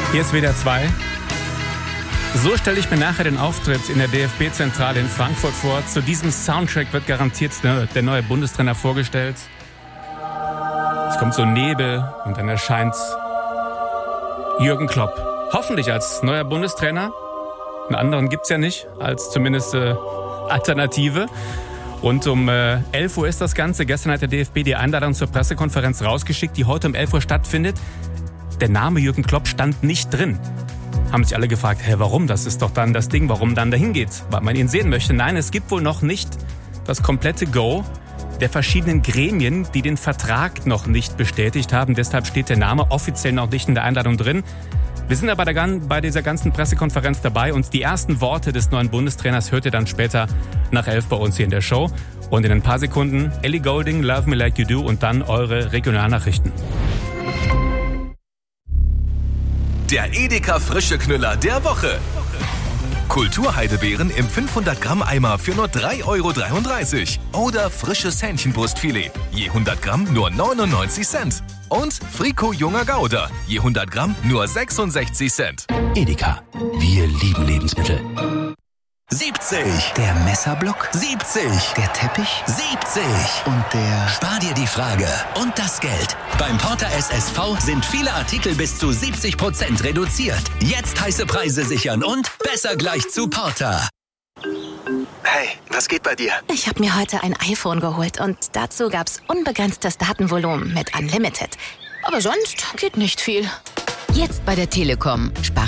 Hier ist WDR 2. So stelle ich mir nachher den Auftritt in der DFB-Zentrale in Frankfurt vor. Zu diesem Soundtrack wird garantiert der neue Bundestrainer vorgestellt. Es kommt so Nebel und dann erscheint Jürgen Klopp. Hoffentlich als neuer Bundestrainer. Einen anderen gibt's ja nicht, als zumindest Alternative. Und um 11 Uhr ist das Ganze. Gestern hat der DFB die Einladung zur Pressekonferenz rausgeschickt, die heute um 11 Uhr stattfindet. Der Name Jürgen Klopp stand nicht drin. Haben sich alle gefragt, warum? Das ist doch dann das Ding, warum dann dahin geht, weil man ihn sehen möchte. Nein, es gibt wohl noch nicht das komplette Go der verschiedenen Gremien, die den Vertrag noch nicht bestätigt haben. Deshalb steht der Name offiziell noch nicht in der Einladung drin. Wir sind aber bei dieser ganzen Pressekonferenz dabei und die ersten Worte des neuen Bundestrainers hört ihr dann später nach 11 bei uns hier in der Show. Und in ein paar Sekunden Ellie Goulding, Love Me Like You Do und dann eure Regionalnachrichten. Der Edeka Frische Knüller der Woche. Kulturheidebeeren im 500 Gramm Eimer für nur 3,33 € oder frisches Hähnchenbrustfilet, je 100 Gramm nur 99 Cent. Und Frico Junger Gouda, je 100 Gramm nur 66 Cent. Edeka, wir lieben Lebensmittel. 70. Der Messerblock. 70. Der Teppich. 70. Und der... Spar dir die Frage und das Geld. Beim Porter SSV sind viele Artikel bis zu 70% reduziert. Jetzt heiße Preise sichern und besser gleich zu Porter. Hey, was geht bei dir? Ich habe mir heute ein iPhone geholt und dazu gab's unbegrenztes Datenvolumen mit Unlimited. Aber sonst geht nicht viel. Jetzt bei der Telekom. Spare